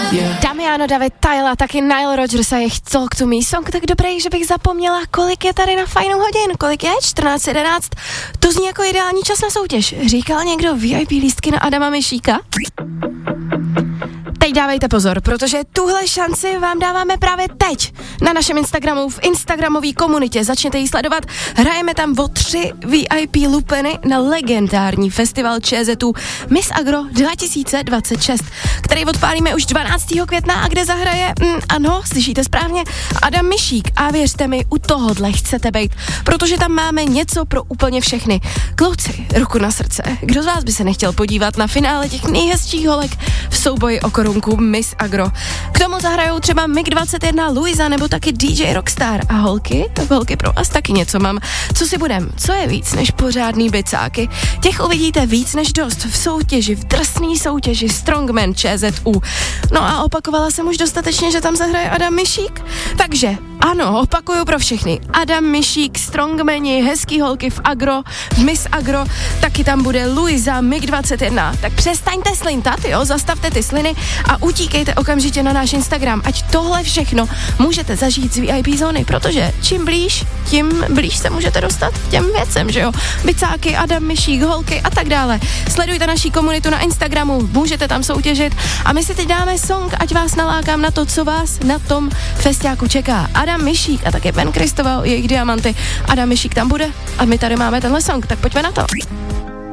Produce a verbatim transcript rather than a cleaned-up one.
Yeah. Damiano, David, Tyla, taky Nile Rodgers a jejich Talk to Me song, tak dobrý, že bych zapomněla, kolik je tady na Fajnu hodin, kolik je, čtrnáct jedenáct, to zní jako ideální čas na soutěž, říkal někdo V I P lístky na Adama Mišíka? Teď dávejte pozor, protože tuhle šanci vám dáváme právě teď na našem Instagramu, v instagramové komunitě. Začněte ji sledovat. Hrajeme tam o tři V I P lupeny na legendární festival ČZů Miss Agro dva tisíce dvacet šest, který odpálíme už dvanáctého května a kde zahraje, mm, ano, slyšíte správně, Adam Mišík. A věřte mi, u tohohle chcete být, protože tam máme něco pro úplně všechny. Kluci, ruku na srdce, kdo z vás by se nechtěl podívat na finále těch nejhezčích holek v souboji o korunku Miss Agro. K tomu zahrajou třeba M I G dvacet jedna, Luisa nebo taky D J Rockstar. A holky, holky pro vás taky něco mám. Co si budem? Co je víc než pořádný bicáky? Těch uvidíte víc než dost v soutěži, v drsný soutěži Strongman ČZU. No a opakovala jsem už dostatečně, že tam zahraje Adam Mišík? Takže ano, opakuju pro všechny. Adam Mišík, Strongmani, hezký holky v Agro, v Miss Agro, taky tam bude Luisa, M I G dvacet jedna. Tak přestaňte slintat, jo, zastavte ty sliny a utíkejte okamžitě na náš Instagram, ať tohle všechno můžete zažít z V I P zóny, protože čím blíž, tím blíž se můžete dostat k těm věcem, že jo. Bicáky, Adam Mišík, holky a tak dále. Sledujte naší komunitu na Instagramu, můžete tam soutěžit a my si teď dáme song, ať vás nalákám na to, co vás na tom festiáku čeká. Adam Mišík a také Ben Kristoval, jejich Diamanty. Adam Mišík tam bude a my tady máme tenhle song, tak pojďme na to.